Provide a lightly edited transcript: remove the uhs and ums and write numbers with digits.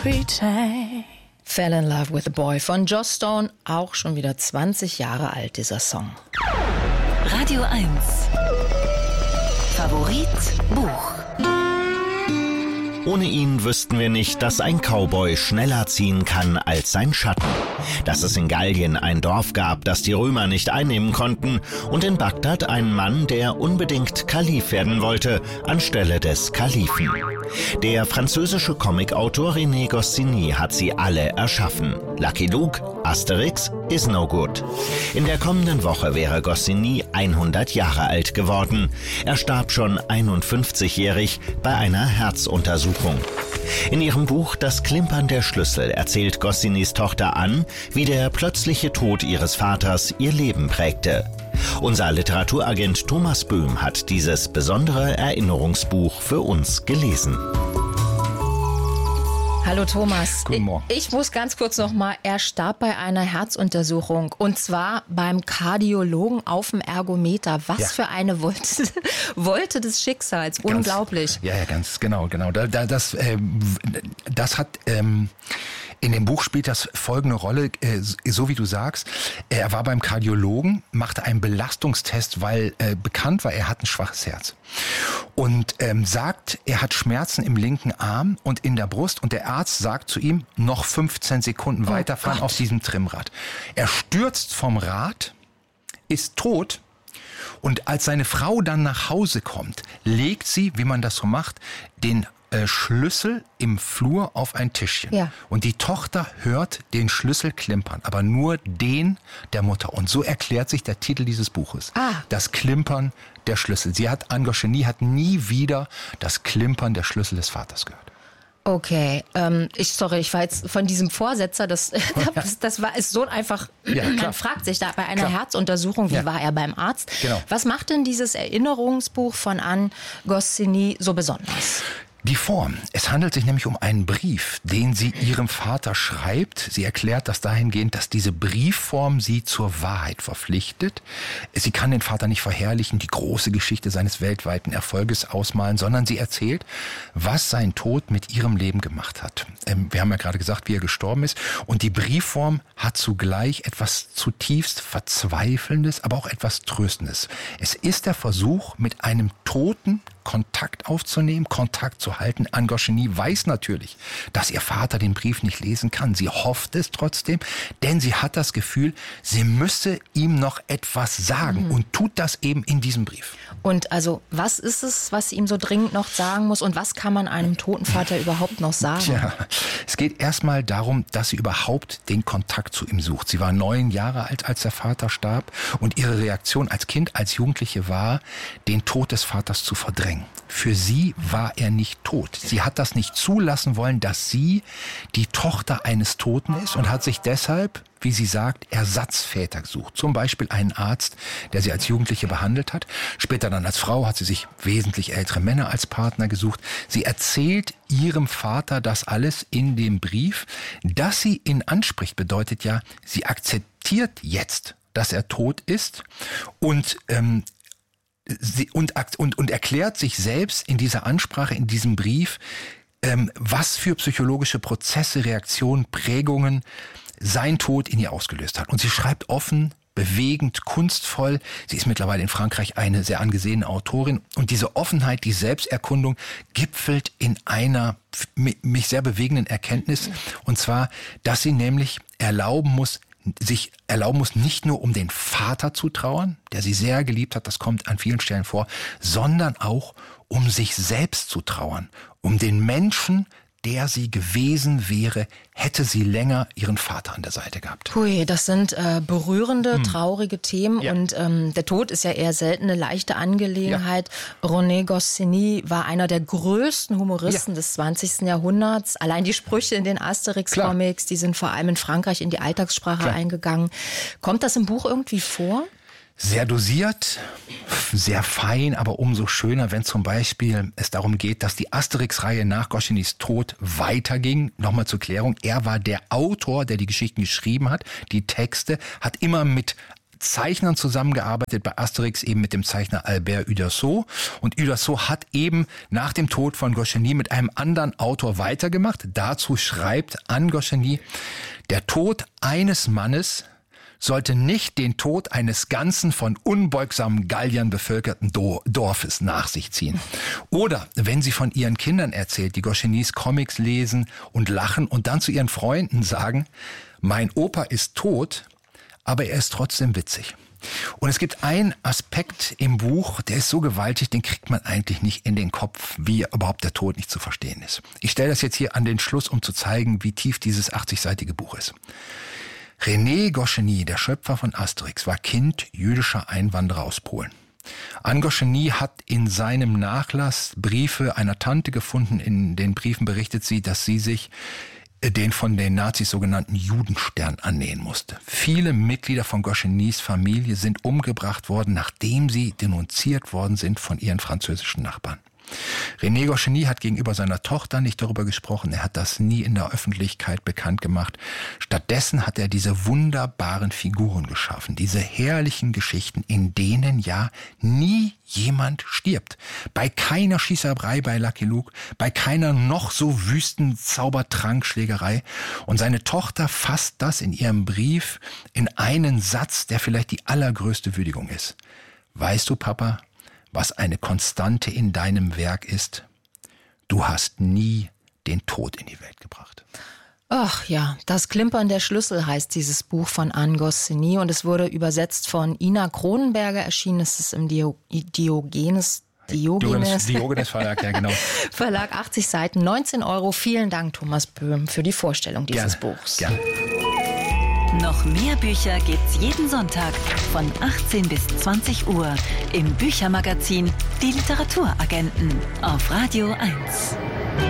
Pretend. Fell in Love with a Boy von Joss Stone, auch schon wieder 20 Jahre alt, dieser Song. Radio 1. Favorit Buch. Ohne ihn wüssten wir nicht, dass ein Cowboy schneller ziehen kann als sein Schatten. Dass es in Gallien ein Dorf gab, das die Römer nicht einnehmen konnten, und in Bagdad einen Mann, der unbedingt Kalif werden wollte, anstelle des Kalifen. Der französische Comicautor René Goscinny hat sie alle erschaffen. Lucky Luke, Asterix, Is No Good. In der kommenden Woche wäre Goscinny 100 Jahre alt geworden. Er starb schon 51-jährig bei einer Herzuntersuchung. In ihrem Buch Das Klimpern der Schlüssel erzählt Goscinnys Tochter Anne, wie der plötzliche Tod ihres Vaters ihr Leben prägte. Unser Literaturagent Thomas Böhm hat dieses besondere Erinnerungsbuch für uns gelesen. Hallo Thomas. Guten Morgen. Ich muss ganz kurz nochmal, er starb bei einer Herzuntersuchung und zwar beim Kardiologen auf dem Ergometer. Was für eine Wolte des Schicksals. Unglaublich. Ja, ganz genau. Das hat... In dem Buch spielt das folgende Rolle, so wie du sagst. Er war beim Kardiologen, machte einen Belastungstest, weil bekannt war, er hat ein schwaches Herz. Und sagt, er hat Schmerzen im linken Arm und in der Brust. Und der Arzt sagt zu ihm, noch 15 Sekunden weiterfahren auf diesem Trimmrad. Er stürzt vom Rad, ist tot. Und als seine Frau dann nach Hause kommt, legt sie, wie man das so macht, den Schlüssel im Flur auf ein Tischchen. Ja. Und die Tochter hört den Schlüssel klimpern, aber nur den der Mutter. Und so erklärt sich der Titel dieses Buches. Das Klimpern der Schlüssel. Anne Goscinny hat nie wieder das Klimpern der Schlüssel des Vaters gehört. Okay, ich war jetzt von diesem Vorsetzer, das ist so einfach, man fragt sich da bei einer Herzuntersuchung, wie war er beim Arzt? Genau. Was macht denn dieses Erinnerungsbuch von Anne Goscinny so besonders? Die Form. Es handelt sich nämlich um einen Brief, den sie ihrem Vater schreibt. Sie erklärt das dahingehend, dass diese Briefform sie zur Wahrheit verpflichtet. Sie kann den Vater nicht verherrlichen, die große Geschichte seines weltweiten Erfolges ausmalen, sondern sie erzählt, was sein Tod mit ihrem Leben gemacht hat. Wir haben ja gerade gesagt, wie er gestorben ist. Und die Briefform hat zugleich etwas zutiefst Verzweifelndes, aber auch etwas Tröstendes. Es ist der Versuch, mit einem Toten Kontakt aufzunehmen, Kontakt zu halten. Anne Goscinny weiß natürlich, dass ihr Vater den Brief nicht lesen kann. Sie hofft es trotzdem, denn sie hat das Gefühl, sie müsse ihm noch etwas sagen und tut das eben in diesem Brief. Und also, was ist es, was sie ihm so dringend noch sagen muss und was kann man einem toten Vater überhaupt noch sagen? Tja, es geht erstmal darum, dass sie überhaupt den Kontakt zu ihm sucht. Sie war 9 Jahre alt, als der Vater starb und ihre Reaktion als Kind, als Jugendliche war, den Tod des Vaters zu verdrängen. Für sie war er nicht tot. Sie hat das nicht zulassen wollen, dass sie die Tochter eines Toten ist und hat sich deshalb, wie sie sagt, Ersatzväter gesucht. Zum Beispiel einen Arzt, der sie als Jugendliche behandelt hat. Später dann als Frau hat sie sich wesentlich ältere Männer als Partner gesucht. Sie erzählt ihrem Vater das alles in dem Brief. Dass sie ihn anspricht, bedeutet ja, sie akzeptiert jetzt, dass er tot ist und erklärt sich selbst in dieser Ansprache, in diesem Brief, was für psychologische Prozesse, Reaktionen, Prägungen sein Tod in ihr ausgelöst hat. Und sie schreibt offen, bewegend, kunstvoll. Sie ist mittlerweile in Frankreich eine sehr angesehene Autorin. Und diese Offenheit, die Selbsterkundung gipfelt in einer mich sehr bewegenden Erkenntnis. Und zwar, dass sie nämlich sich erlauben muss, nicht nur um den Vater zu trauern, der sie sehr geliebt hat, das kommt an vielen Stellen vor, sondern auch um sich selbst zu trauern, um den Menschen, der sie gewesen wäre, hätte sie länger ihren Vater an der Seite gehabt. Hui, das sind berührende, traurige Themen und der Tod ist ja eher selten eine leichte Angelegenheit. Ja. René Goscinny war einer der größten Humoristen des 20. Jahrhunderts. Allein die Sprüche in den Asterix-Comics, die sind vor allem in Frankreich in die Alltagssprache eingegangen. Kommt das im Buch irgendwie vor? Sehr dosiert, sehr fein, aber umso schöner, wenn zum Beispiel es darum geht, dass die Asterix-Reihe nach Goscinnys Tod weiterging. Nochmal zur Klärung, er war der Autor, der die Geschichten geschrieben hat. Die Texte hat immer mit Zeichnern zusammengearbeitet, bei Asterix eben mit dem Zeichner Albert Uderzo. Und Uderzo hat eben nach dem Tod von Goscinny mit einem anderen Autor weitergemacht. Dazu schreibt Anne Goscinny: Der Tod eines Mannes sollte nicht den Tod eines ganzen von unbeugsamen Galliern bevölkerten Dorfes nach sich ziehen. Oder wenn sie von ihren Kindern erzählt, die Goscinnys Comics lesen und lachen und dann zu ihren Freunden sagen: Mein Opa ist tot, aber er ist trotzdem witzig. Und es gibt einen Aspekt im Buch, der ist so gewaltig, den kriegt man eigentlich nicht in den Kopf, wie überhaupt der Tod nicht zu verstehen ist. Ich stelle das jetzt hier an den Schluss, um zu zeigen, wie tief dieses 80-seitige Buch ist. René Goscinny, der Schöpfer von Asterix, war Kind jüdischer Einwanderer aus Polen. Anne Goscinny hat in seinem Nachlass Briefe einer Tante gefunden. In den Briefen berichtet sie, dass sie sich den von den Nazis sogenannten Judenstern annähen musste. Viele Mitglieder von Goscinnys Familie sind umgebracht worden, nachdem sie denunziert worden sind von ihren französischen Nachbarn. René Goscinny hat gegenüber seiner Tochter nicht darüber gesprochen. Er hat das nie in der Öffentlichkeit bekannt gemacht. Stattdessen hat er diese wunderbaren Figuren geschaffen, diese herrlichen Geschichten, in denen ja nie jemand stirbt. Bei keiner Schießerei bei Lucky Luke, bei keiner noch so wüsten Zaubertrankschlägerei. Und seine Tochter fasst das in ihrem Brief in einen Satz, der vielleicht die allergrößte Würdigung ist. Weißt du, Papa, was eine Konstante in deinem Werk ist? Du hast nie den Tod in die Welt gebracht. Ach ja, das Klimpern der Schlüssel heißt dieses Buch von Anne Goscinny und es wurde übersetzt von Ina Kronenberger, erschienen ist es im Diogenes Verlag, ja genau. Verlag, 80 Seiten, 19 €. Vielen Dank, Thomas Böhm, für die Vorstellung dieses Buchs. Gerne. Noch mehr Bücher gibt's jeden Sonntag von 18 bis 20 Uhr im Büchermagazin Die Literaturagenten auf Radio 1.